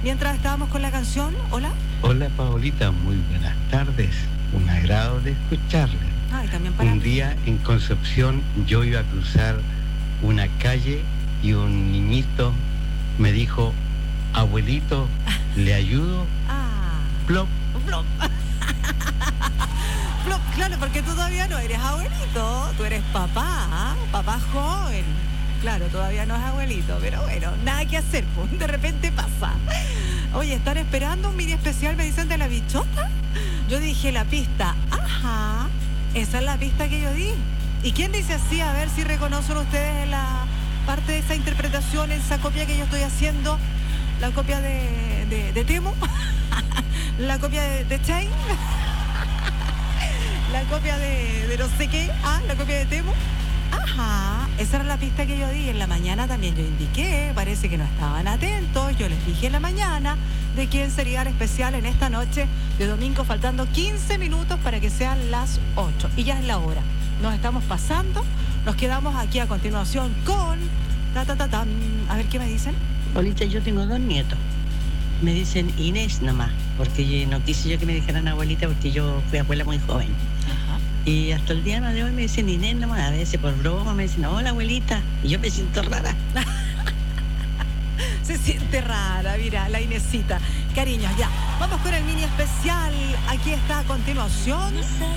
Mientras estábamos con la canción, hola. Hola Paolita, muy buenas tardes. Un agrado de escucharle. Ay, también para Un mí. día en Concepción yo iba a cruzar una calle y un niñito me dijo, abuelito, ¿le ayudo? Ah, Plop. plop. Plop, claro, porque tú todavía no eres abuelito, tú eres papá, papá joven. Claro, todavía no es abuelito, pero bueno, nada que hacer, pues de repente pasa. Oye, ¿están esperando un mini especial, me dicen, de la bichota? Yo dije la pista, ajá, esa es la pista que yo di. ¿Y quién dice así? A ver si reconocen ustedes en la parte de esa interpretación, esa copia que yo estoy haciendo, la copia de Temo, la copia de Chain, la copia de no sé qué, la copia de Temo. Ajá, esa era la pista que yo di. En la mañana también yo indiqué, parece que no estaban atentos. Yo les dije en la mañana de quién sería el especial en esta noche de domingo, faltando 15 minutos para que sean las 8. Y ya es la hora. Nos estamos pasando. Nos quedamos aquí a continuación con... A ver, ¿qué me dicen? Ahorita yo tengo 2 nietos. Me dicen Inés nomás, porque no quise yo que me dijeran abuelita porque yo fui abuela muy joven. Ajá. Y hasta el día de hoy me dicen Inés nomás, a veces por broma me dicen, hola abuelita, y yo me siento rara. Se siente rara, mira, la Inesita. Cariños, ya. Vamos con el mini especial. Aquí está a continuación.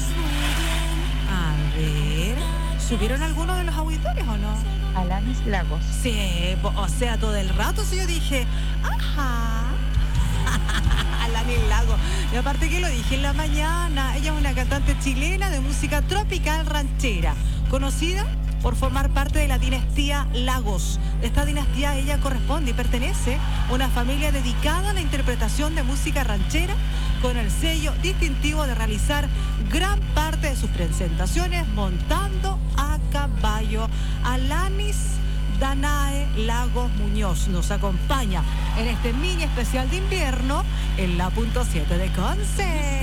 A ver, ¿subieron alguno de los auditores o no? Alanis Lagos. Sí, o sea, todo el rato sí yo dije, ajá. Alanis Lagos. Y aparte que lo dije en la mañana, ella es una cantante chilena de música tropical ranchera, conocida por formar parte de la dinastía Lagos. De esta dinastía ella corresponde y pertenece a una familia dedicada a la interpretación de música ranchera, con el sello distintivo de realizar gran parte de sus presentaciones montando a caballo. Alanis Danae Lagos Muñoz nos acompaña en este mini especial de invierno en la .7 de Conce.